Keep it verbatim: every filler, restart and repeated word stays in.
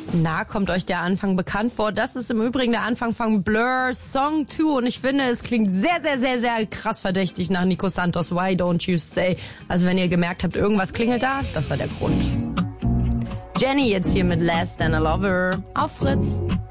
Na, kommt euch der Anfang bekannt vor? Das ist im Übrigen der Anfang von Blur Song zwei und ich finde, es klingt sehr, sehr, sehr, sehr krass verdächtig nach Nico Santos. Why don't you say? Also wenn ihr gemerkt habt, irgendwas klingelt da, das war der Grund. Jenny jetzt hier mit Less Than a Lover auf Fritz.